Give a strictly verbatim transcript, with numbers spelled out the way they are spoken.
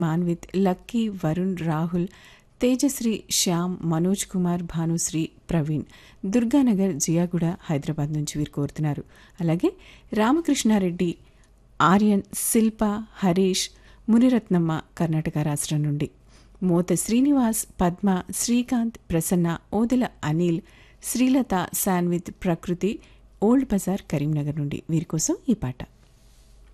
Manvith, lucky, Varun, Rahul, Tejasri, Shyam, Manoj Kumar, Bhanusri, Praveen Durganagar, Jiyaguda, Hyderabad నుంచి వీరు కోరుతున్నారు. అలాగే రామకృష్ణారెడ్డి, ఆర్యన్, శిల్ప, హరీష్, మునిరత్నమ్మ కర్ణాటక రాష్ట్రం నుండి, మోత శ్రీనివాస్, పద్మ, శ్రీకాంత్, ప్రసన్న, ఓదెల అనిల్, శ్రీలత, శాన్విత్, ప్రకృతి, ఓల్డ్ బజార్, కరీంనగర్ నుండి వీరి కోసం ఈ పాట.